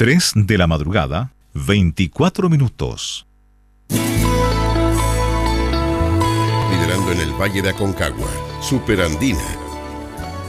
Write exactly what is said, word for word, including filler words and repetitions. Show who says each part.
Speaker 1: tres de la madrugada, veinticuatro minutos.
Speaker 2: Liderando en el Valle de Aconcagua, Superandina,